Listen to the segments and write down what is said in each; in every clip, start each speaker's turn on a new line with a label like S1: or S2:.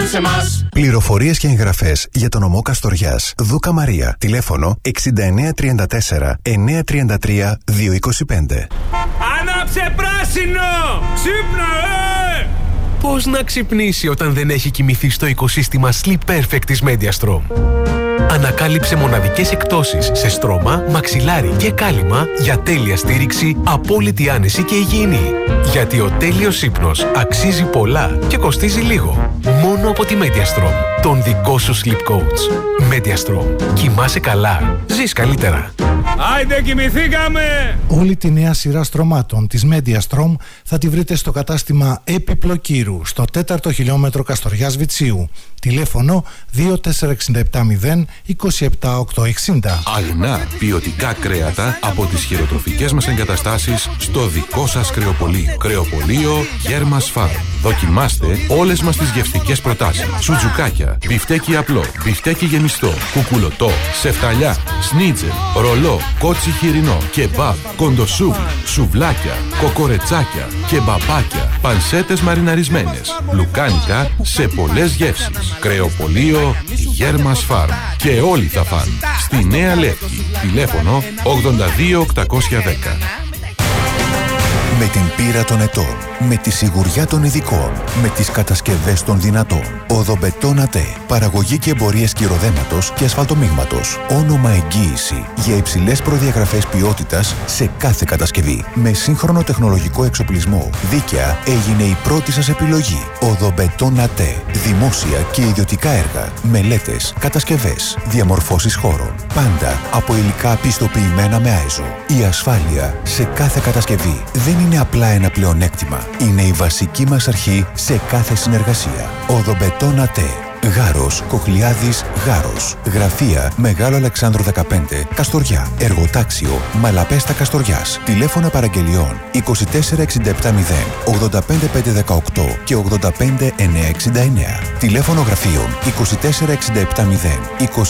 S1: σε μας.
S2: Πληροφορίες και εγγραφές για τον νομό Καστοριάς. Δούκα Μαρία. Τηλέφωνο 6934 933 225.
S3: Άναψε πράσινο! Ξύπνα, Πώς να ξυπνήσει όταν δεν έχει κοιμηθεί στο οικοσύστημα Sleep Perfect της Mediastrom? Ανακάλυψε μοναδικές εκτόσεις σε στρώμα, μαξιλάρι και κάλυμα για τέλεια στήριξη, απόλυτη άνεση και υγιεινή. Γιατί ο τέλειος ύπνος αξίζει πολλά και κοστίζει λίγο. Μόνο από τη Mediastrom, τον δικό σου Sleep Coach. Mediastrom. Κοιμάσαι καλά. Ζεις καλύτερα.
S4: Άιντε, κοιμηθήκαμε!
S5: Όλη τη νέα σειρά στρωμάτων της Mediastrom θα τη βρείτε στο κατάστημα Επιπλοκύρου, στο 4ο χιλιόμετρο Καστοριάς Βιτσίου. Τηλέφωνο 24670 27860.
S6: Αγνά ποιοτικά κρέατα από τις χειροτροφικές μας εγκαταστάσεις στο δικό σας κρεοπωλείο. Κρεοπωλείο Γέρμας Φαρμ. Δοκιμάστε όλες μας τις γευστικές προτάσεις. Σουτζουκάκια, μπιφτέκι απλό, μπιφτέκι γεμιστό, κουκουλωτό, σεφταλιά, σνίτζελ, ρολό, κότσι χοιρινό, κεμπάμπ, κοντοσούβλι, σουβλάκια, κοκορετσάκια, κεμπαπάκια, πανσέτες μαριναρισμένες, λουκάνικα σε πολλές γεύσεις. Κρεοπωλείο Γέρμας Φαρμ. Και όλοι θα φαν. Στη Νέα Λεύκη. Τηλέφωνο 82810.
S2: Με την πείρα των ετών, με τη σιγουριά των ειδικών, με τις κατασκευές των δυνατών. Οδομπετόν ΑΤΕ. Παραγωγή και εμπορίες κυροδέματος και ασφαλτομίγματος. Όνομα εγγύηση για υψηλές προδιαγραφές ποιότητας σε κάθε κατασκευή. Με σύγχρονο τεχνολογικό εξοπλισμό. Δίκαια έγινε η πρώτη σας επιλογή. Οδομπετόν ΑΤΕ. Δημόσια και ιδιωτικά έργα. Μελέτες, κατασκευές, διαμορφώσεις χώρων. Πάντα από υλικά πιστοποιημένα με ISO. Η ασφάλεια σε κάθε κατασκευή δεν είναι απλά ένα πλεονέκτημα. Είναι η βασική μας αρχή σε κάθε συνεργασία. Οδομπετόν ΑΤΕ. Γάρος, Κοχλιάδης, Γάρος. Γραφεία Μεγάλο Αλεξάνδρου 15, Καστοριά. Εργοτάξιο Μαλαπέστα Καστοριάς. Τηλέφωνα παραγγελιών 24670 85518 και 85969. Τηλέφωνο γραφείων 24670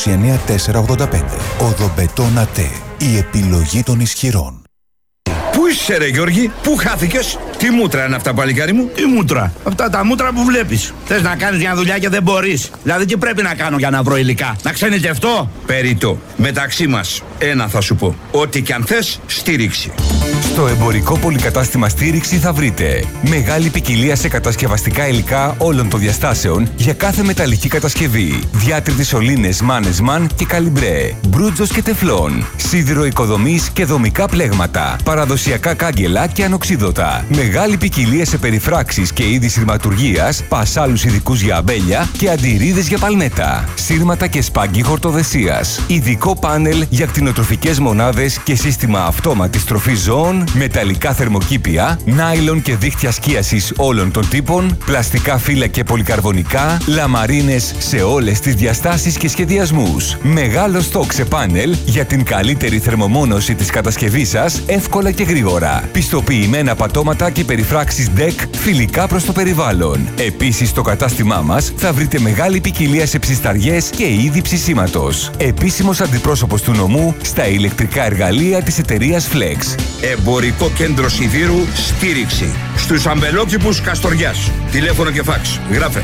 S2: 29485. Οδομπετόν ΑΤΕ. Η επιλογή των ισχυρών.
S7: Πού είσαι ρε Γιώργη, πού χάθηκες? Τι μούτρα είναι αυτά, παλικάρι μου?
S8: Τι μούτρα? Αυτά τα μούτρα που βλέπεις. Θες να κάνεις μια δουλειά και δεν μπορείς. Δηλαδή τι πρέπει να κάνω για να βρω υλικά? Να ξενιτευτώ?
S7: Περιττό. Μεταξύ μας, ένα θα σου πω. Ό,τι κι αν θες, στήριξη.
S9: Στο εμπορικό πολυκατάστημα Στήριξη θα βρείτε μεγάλη ποικιλία σε κατασκευαστικά υλικά όλων των διαστάσεων για κάθε μεταλλική κατασκευή. Διάτριτες σωλήνες Mannesmann και Καλιμπρέ, μπρούτζος και τεφλόν, σίδηρο οικοδομής και δομικά πλέγματα, παραδοσιακά κάγκελα και ανοξίδωτα. Μεγάλη ποικιλία σε περιφράξεις και είδη σειρματουργίας, πασάλους ειδικούς για αμπέλια και αντιρρίδες για παλμέτα, σύρματα και σπάγκι χορτοδεσίας. Ειδικό πάνελ για κτηνοτροφικές μονάδες και σύστημα αυτόματης τροφής ζώων, μεταλλικά θερμοκήπια, νάιλον και δίχτυα σκίασης όλων των τύπων, πλαστικά φύλλα και πολυκαρβονικά, λαμαρίνες σε όλες τις διαστάσεις και σχεδιασμούς. Μεγάλο στόκ σε πάνελ για την καλύτερη θερμομόνωση της κατασκευής σας, εύκολα και γρήγορα. Πιστοποιημένα πατώματα και περιφράξεις DEC φιλικά προς το περιβάλλον. Επίσης στο κατάστημά μας θα βρείτε μεγάλη ποικιλία σε ψισταριές και είδη ψησίματος. Επίσημος αντιπρόσωπος του νομού στα ηλεκτρικά εργαλεία της εταιρείας Flex.
S7: Εμπορικό κέντρο σιδήρου Στήριξη. Στους αμπελόκηπους Καστοριάς. Τηλέφωνο και φάξ. Γράφε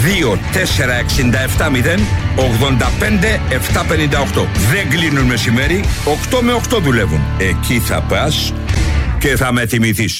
S7: 24670 85 758. Δεν κλείνουν μεσημέρι, 8 με 8 δουλεύουν. Εκεί θα πας και θα με θυμηθείς.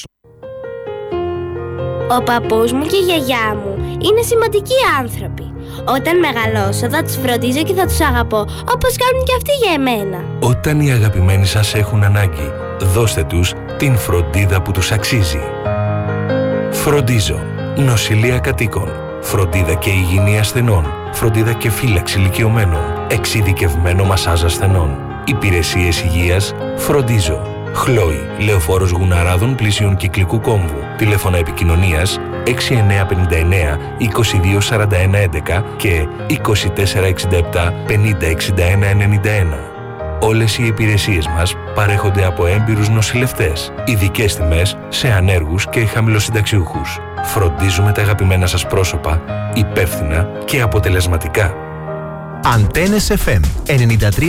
S10: Ο παππούς μου και η γιαγιά μου είναι σημαντικοί άνθρωποι. Όταν μεγαλώσω θα τους φροντίζω και θα τους αγαπώ όπως κάνουν και αυτοί για εμένα.
S3: Όταν οι αγαπημένοι σας έχουν ανάγκη, δώστε τους την φροντίδα που τους αξίζει. Φροντίζω. Νοσηλεία κατοίκων. Φροντίδα και υγιεινή ασθενών. Φροντίδα και φύλαξη ηλικιωμένων. Εξειδικευμένο μασάζ ασθενών. Υπηρεσίες υγείας. Φροντίζω. Χλόι, Λεωφόρος Γουναράδων πλησίων Κυκλικού Κόμβου. Τηλέφωνα επικοινωνίας 6959 224111 και 2467 506191. Όλες οι υπηρεσίες μας παρέχονται από έμπειρους νοσηλευτές. Ειδικές τιμές σε ανέργους και χαμηλοσυνταξιούχους. Φροντίζουμε τα αγαπημένα σας πρόσωπα υπεύθυνα και αποτελεσματικά.
S11: Αντένες FM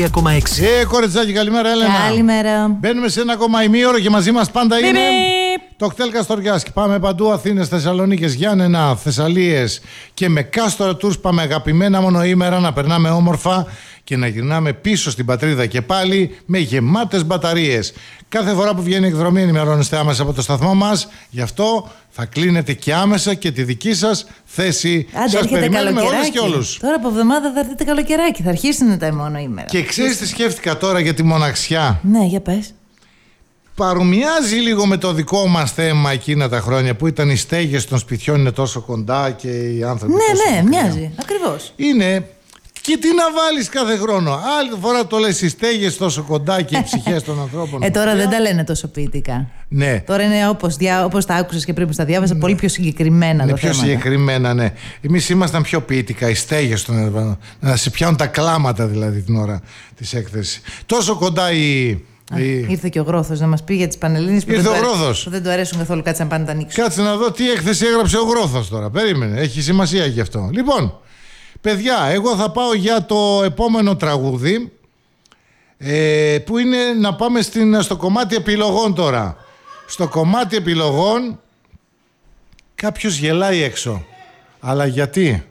S11: 93,6.
S5: Κορετσάκι, καλημέρα, Έλενα.
S12: Καλημέρα.
S5: Μπαίνουμε σε ένα ακόμα ημίωρο και μαζί μας πάντα είναι Το κτέλ Καστοριάς. Πάμε παντού, Αθήνες, Θεσσαλονίκες, Γιάννενα, Θεσσαλίες και με Κάστορα Tours πάμε αγαπημένα μονοήμερα να περνάμε όμορφα και να γυρνάμε πίσω στην πατρίδα και πάλι με γεμάτες μπαταρίες. Κάθε φορά που βγαίνει εκδρομή ενημερώνεστε άμεσα από το σταθμό μας. Γι' αυτό θα κλείνετε και άμεσα και τη δική σας θέση. Σας περιμένουμε όλες και όλους.
S1: Τώρα από εβδομάδα θα έρθετε καλοκαιράκι, θα αρχίσουν τα μονοήμερα.
S5: Και ξέρεις τι σκέφτηκα τώρα για τη μοναξιά?
S1: Ναι, για πες.
S5: Παρομοιάζει λίγο με το δικό μας θέμα εκείνα τα χρόνια που ήταν οι στέγες των σπιτιών είναι τόσο κοντά και οι άνθρωποι.
S1: Ναι, μοιάζει. Ακριβώς.
S5: Είναι. Και τι να βάλεις κάθε χρόνο? Άλλη φορά το λες οι στέγες τόσο κοντά και οι ψυχές των ανθρώπων.
S1: Τώρα δεν τα λένε τόσο ποιητικά.
S5: Ναι.
S1: Τώρα είναι όπως τα άκουσες και πριν που τα διάβασα, πολύ πιο συγκεκριμένα
S5: ναι,
S1: το
S5: πιο
S1: θέμα.
S5: Συγκεκριμένα, ναι. Εμείς ήμασταν πιο ποιητικά, οι στέγες των ανθρώπων. Να σε πιάνουν τα κλάματα δηλαδή την ώρα της έκθεσης. Τόσο κοντά
S1: Ήρθε και ο Γρόθος να μας πει για τις Πανελλήνιες που
S5: δεν
S1: του αρέσουν καθόλου. Κάτσε να πάνε τα ανοίξουν.
S5: Κάτσε να δω τι έκθεση έγραψε ο Γρόθος τώρα. Περίμενε, έχει σημασία γι' αυτό. Λοιπόν, παιδιά, εγώ θα πάω για το επόμενο τραγούδι που είναι να πάμε στο κομμάτι επιλογών τώρα. Στο κομμάτι επιλογών κάποιος γελάει έξω. Αλλά γιατί?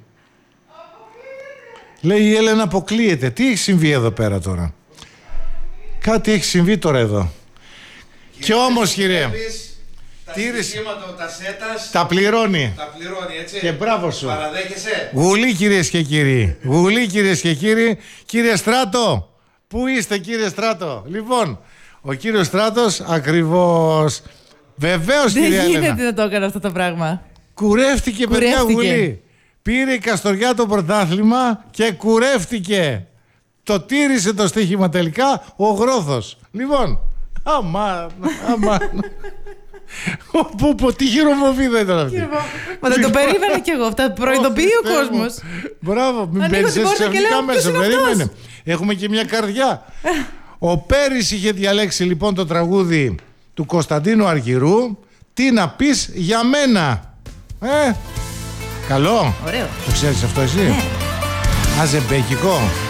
S5: Λέει η Έλενα αποκλείεται. Τι έχει συμβεί εδώ πέρα τώρα? Κάτι έχει συμβεί τώρα εδώ. Και όμως, κύριε, τα πληρώνει.
S12: Έτσι.
S5: Και μπράβο σου.
S12: Παραδέχεσαι.
S5: Γουλή, κυρίες και κύριοι. Γουλή, κυρίες και κύριοι. Κύριε Στράτο, πού είστε, κύριε Στράτο? Λοιπόν, ο κύριος Στράτος ακριβώς. Βεβαίως, κυρία Έλενα.
S1: Δεν γίνεται να το έκανα αυτό το πράγμα.
S5: Κουρεύτηκε, παιδιά, Γουλή. Πήρε η Καστοριά το πρωτάθλημα και κουρεύτηκε. Το τήρησε το στοίχημα τελικά ο Γρόθος. Λοιπόν, αμάν. Τι χειρομοβίδα ήταν αυτή.
S1: Μα δεν το περίμενα κι εγώ. Αυτά προειδοποιεί ο κόσμος.
S5: Μπράβο, μην παίρνεις ξαφνικά μέσα. Περίμενε. Έχουμε και μια καρδιά. Ο Πέρης είχε διαλέξει λοιπόν το τραγούδι του Κωνσταντίνου Αργυρού. Τι να πεις για μένα? Καλό.
S1: Ωραίο.
S5: Το ξέρεις αυτό εσύ?
S1: Ναι.
S5: Αζεμπέκικο.